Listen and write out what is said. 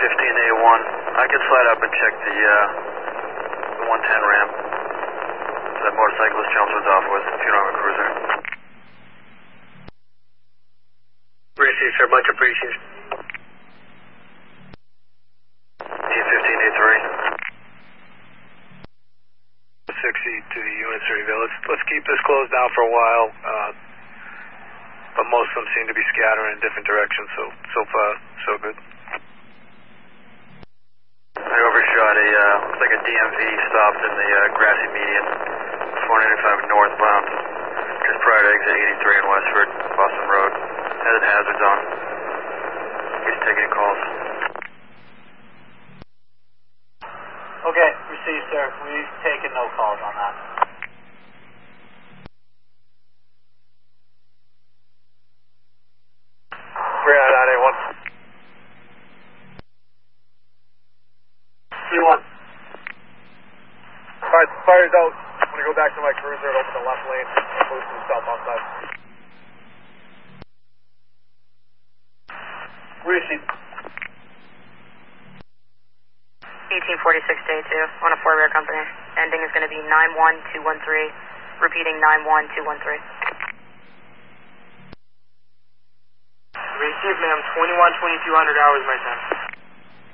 15A1. I can slide up and check the 110 ramp that motorcyclist Chelmsford's was off with, if you don't have a cruiser. Received, sir. Much appreciated. Team 15A3. 60 to the unit, sir. Let's keep this closed down for a while, but most of them seem to be scattering in different directions, so far, so good. I overshot looks like a DMV stopped in the grassy median, 495 northbound, just prior to exit 83 in Westford, Boston Road. Headed hazards on. He's taking calls. Okay, received, sir. We've taken no calls on that. We're at 981. 3-1. Alright, fire's out. I'm going to go back to my cruiser and open the left lane and move to the southbound side. Received. 1846 day 2 on a 4-rear company. Ending is going to be 91213. Repeating 91213. Received, ma'am. 21, 2200 hours my time.